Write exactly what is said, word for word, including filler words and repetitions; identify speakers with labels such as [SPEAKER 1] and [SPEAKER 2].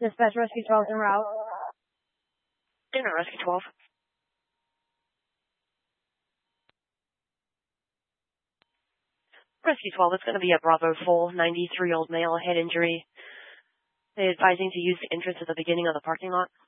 [SPEAKER 1] Dispatch Rescue twelve en route.
[SPEAKER 2] Dinner, Rescue twelve. Rescue twelve, it's going to be a Bravo four, ninety-three-year-old male, head injury. They're advising to use the entrance at the beginning of the parking lot.